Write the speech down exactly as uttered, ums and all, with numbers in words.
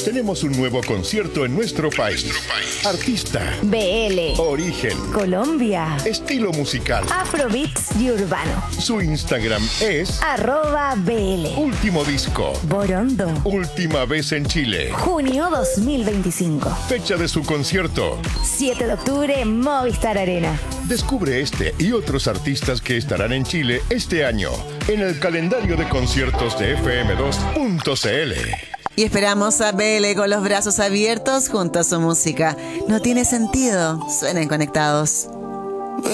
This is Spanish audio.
Tenemos un nuevo concierto en nuestro país. Artista. B L. Origen. Colombia. Estilo musical. Afrobeats y urbano. Su Instagram es arroba B L. Último disco. Borondo. Última vez en Chile. Junio dos mil veinticinco. Fecha de su concierto. siete de octubre, Movistar Arena. Descubre este y otros artistas que estarán en Chile este año en el calendario de conciertos de F M dos punto C L. Y esperamos a B L con los brazos abiertos junto a su música. No tiene sentido. Suenen conectados.